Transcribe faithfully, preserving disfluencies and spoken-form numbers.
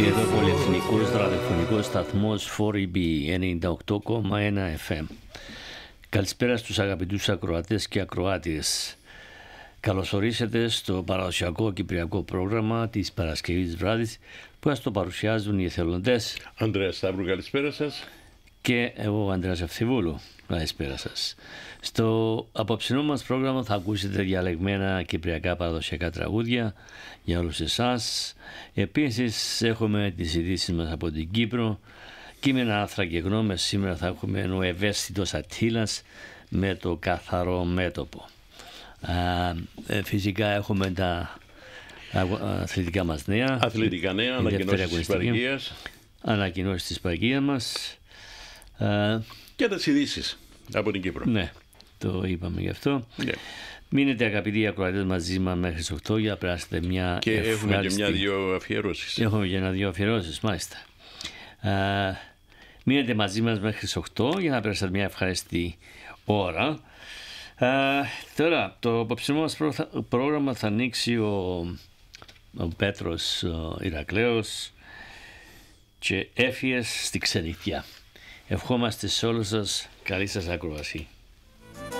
Και εδώ πολυεθνικός ραδιοφωνικός σταθμός φορ ι μπι ενενήντα οκτώ κόμμα ένα εφ εμ. Καλησπέρα στους αγαπητούς ακροατές και ακροάτριες. Καλώς ορίσατε στο παραδοσιακό κυπριακό πρόγραμμα της Παρασκευής βράδυς που σας το παρουσιάζουν οι εθελοντές Ανδρέας Σταύρου, καλησπέρα σας. Και εγώ, Ανδρέας Ευθυβούλου. Καλησπέρα σας. Στο απόψινό μας πρόγραμμα θα ακούσετε διαλεγμένα κυπριακά παραδοσιακά τραγούδια για όλους εσάς. Επίσης έχουμε τις ειδήσεις μας από την Κύπρο, κείμενα, άρθρα και γνώμες. Σήμερα θα έχουμε ο ευαίσθητος Αττήλας με το καθαρό μέτωπο. Α, ε, φυσικά έχουμε τα αθλητικά μας νέα. Αθλητικά νέα, ανακοινώσεις της Παρικίας. Ανακοινώσεις της Παρικίας μας. Α, και τις ειδήσεις από την Κύπρο. Ναι, το είπαμε γι' αυτό. Yeah. Μείνετε αγαπητοί ακροατές μαζί μας μέχρι τις οκτώ για να περάσετε μια και ευχάριστη... έχουμε και μια-δυο αφιερώσεις. Έχουμε και ένα-δυο αφιερώσεις, μάλιστα. Α, μείνετε μαζί μας μέχρι τις οκτώ για να περάσετε μια ευχάριστη ώρα. Α, τώρα, το απόψινό μας πρόγραμμα θα ανοίξει ο, ο Πέτρος ο Ηρακλέος και έφυγες στη ξενιτιά. Ευχόμαστε σε όλους σας καλή σας ακρόαση.